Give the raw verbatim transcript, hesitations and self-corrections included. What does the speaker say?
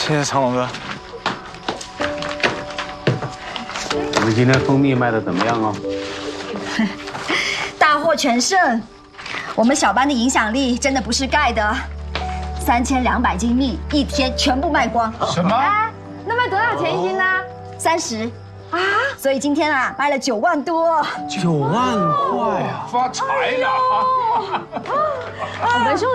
谢谢长龙哥。 我们今天蜂蜜卖的怎么样啊？ 大获全胜。我们小班的影响力真的不是盖的，三千两百斤蜜一天全部卖光。 什么？ 哎，那卖多少钱一斤呢？ 三十啊！所以今天啊卖了九万多。 九万块啊！ 发财了！ 我们兄